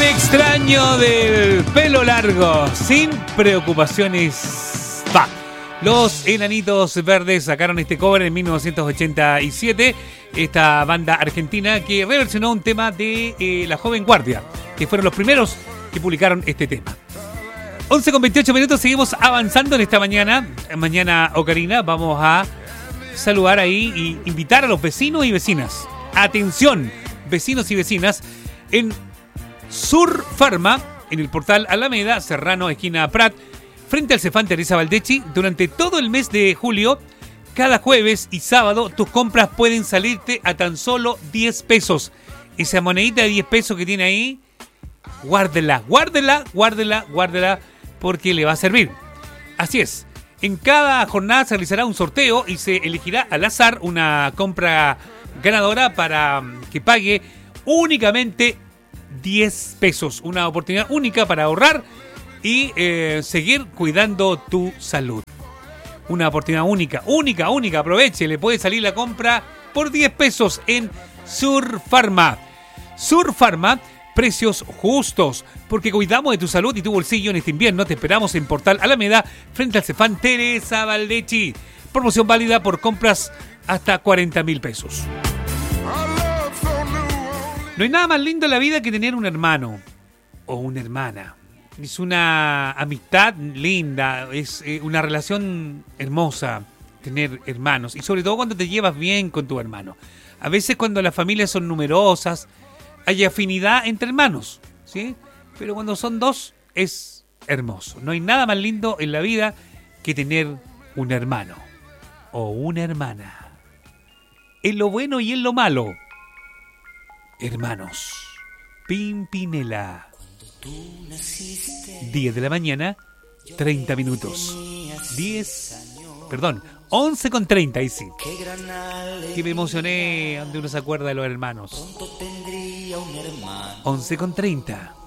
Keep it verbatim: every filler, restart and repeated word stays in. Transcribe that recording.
extraño del pelo largo, sin preocupaciones. Va. Los Enanitos Verdes sacaron este cover en mil novecientos ochenta y siete. Esta banda argentina que reversionó un tema de eh, La Joven Guardia, que fueron los primeros que publicaron este tema. once con veintiocho minutos, seguimos avanzando en esta mañana. Mañana Ocarina, vamos a saludar ahí y invitar a los vecinos y vecinas. Atención, vecinos y vecinas, en Sur Pharma, en el portal Alameda, Serrano, esquina Prat, frente al Cefán Teresa Valdechi, durante todo el mes de julio, cada jueves y sábado, tus compras pueden salirte a tan solo diez pesos. Esa monedita de diez pesos que tiene ahí, guárdela, guárdela, guárdela, guárdela, porque le va a servir. Así es, en cada jornada se realizará un sorteo y se elegirá al azar una compra ganadora para que pague únicamente diez pesos. Una oportunidad única para ahorrar y eh, seguir cuidando tu salud. Una oportunidad única, única, única. Aproveche, le puede salir la compra por diez pesos en Sur Pharma. Sur Pharma, precios justos, porque cuidamos de tu salud y tu bolsillo en este invierno. Te esperamos en Portal Alameda, frente al Cefán Teresa Valdechi. Promoción válida por compras hasta cuarenta mil pesos. No hay nada más lindo en la vida que tener un hermano o una hermana. Es una amistad linda, es una relación hermosa tener hermanos. Y sobre todo cuando te llevas bien con tu hermano. A veces cuando las familias son numerosas, hay afinidad entre hermanos, ¿sí? Pero cuando son dos, es hermoso. No hay nada más lindo en la vida que tener un hermano o una hermana. En lo bueno y en lo malo. Hermanos. Pimpinela. diez de la mañana, treinta minutos. diez, perdón, once con treinta y cinco. Que me emocioné donde uno se acuerda de los hermanos. once con treinta.